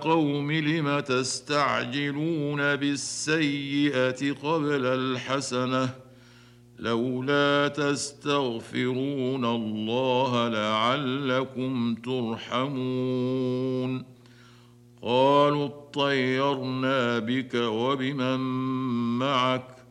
قوم لم تستعجلون بالسيئة قبل الحسنة لولا تستغفرون الله لعلكم ترحمون قالوا اطيرنا بك وبمن معك